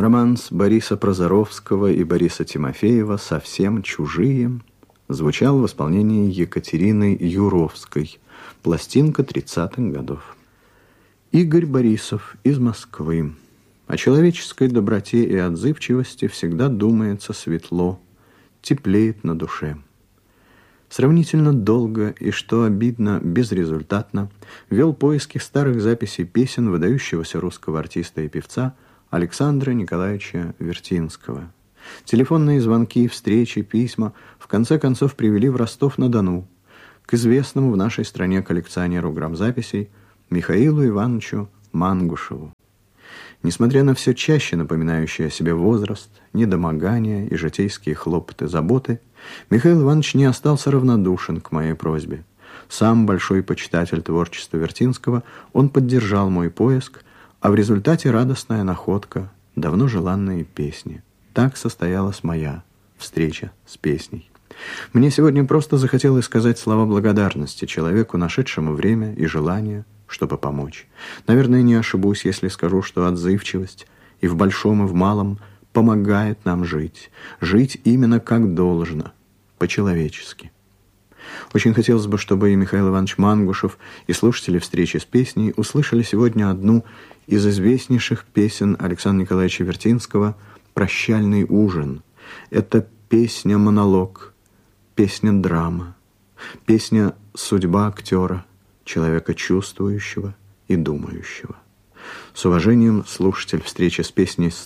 Романс Бориса Прозоровского и Бориса Тимофеева «Совсем чужие» звучал в исполнении Екатерины Юровской, пластинка 30-х годов. Игорь Борисов из Москвы. О человеческой доброте и отзывчивости всегда думается светло, теплеет на душе. Сравнительно долго и, что обидно, безрезультатно вел поиски старых записей песен выдающегося русского артиста и певца Александра Николаевича Вертинского. Телефонные звонки, встречи, письма в конце концов привели в Ростов-на-Дону к известному в нашей стране коллекционеру грамзаписей Михаилу Ивановичу Мангушеву. Несмотря на все чаще напоминающий о себе возраст, недомогания и житейские хлопоты, заботы, Михаил Иванович не остался равнодушен к моей просьбе. Сам большой почитатель творчества Вертинского, он поддержал мой поиск, а в результате радостная находка давно желанные песни. Так состоялась моя встреча с песней. Мне сегодня просто захотелось сказать слова благодарности человеку, нашедшему время и желание, чтобы помочь. Наверное, не ошибусь, если скажу, что отзывчивость и в большом, и в малом помогает нам жить. Жить именно как должно, по-человечески. Очень хотелось бы, чтобы и Михаил Иванович Мангушев, и слушатели встречи с песней услышали сегодня одну из известнейших песен Александра Николаевича Вертинского «Прощальный ужин». Это песня-монолог, песня-драма, песня «Судьба актера», человека чувствующего и думающего. С уважением, слушатель встречи с песней с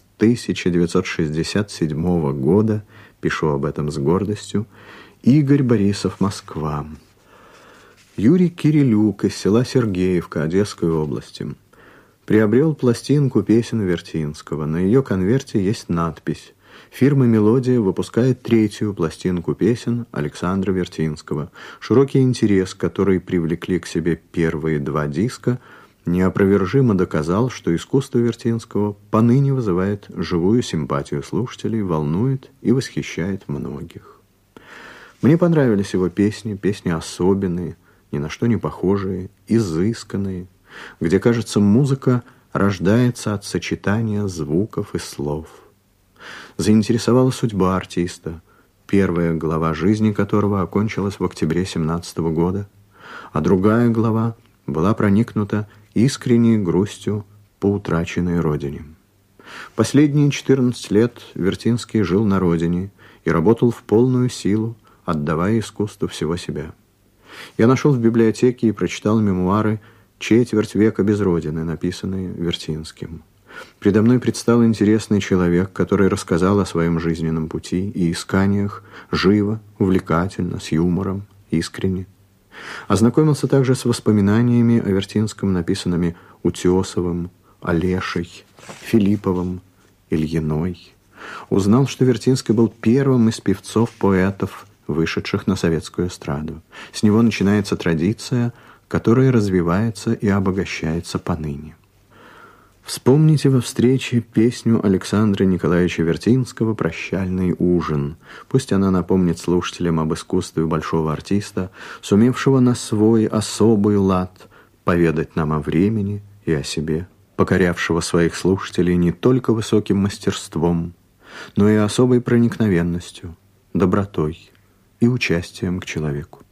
1967 года, пишу об этом с гордостью, Игорь Борисов, Москва. Юрий Кирилюк из села Сергеевка Одесской области приобрел пластинку песен Вертинского. На ее конверте есть надпись: фирма «Мелодия» выпускает 3-ю пластинку песен Александра Вертинского. Широкий интерес, который привлекли к себе первые 2 диска, неопровержимо доказал, что искусство Вертинского поныне вызывает живую симпатию слушателей, волнует и восхищает многих. Мне понравились его песни, песни особенные, ни на что не похожие, изысканные, где, кажется, музыка рождается от сочетания звуков и слов. Заинтересовала судьба артиста, первая глава жизни которого окончилась в октябре 1917 года, а другая глава была проникнута искренней грустью по утраченной родине. Последние 14 лет Вертинский жил на родине и работал в полную силу, отдавая искусству всего себя. Я нашел в библиотеке и прочитал мемуары «Четверть века без родины», написанные Вертинским. Предо мной предстал интересный человек, который рассказал о своем жизненном пути и исканиях живо, увлекательно, с юмором, искренне. Ознакомился также с воспоминаниями о Вертинском, написанными Утесовым, Олешей, Филипповым, Ильиной. Узнал, что Вертинский был первым из певцов-поэтов, вышедших на советскую эстраду. С него начинается традиция, которая развивается и обогащается поныне. Вспомните во встрече песню Александра Николаевича Вертинского «Прощальный ужин». Пусть она напомнит слушателям об искусстве большого артиста, сумевшего на свой особый лад поведать нам о времени и о себе, покорявшего своих слушателей не только высоким мастерством, но и особой проникновенностью, добротой и участием к человеку.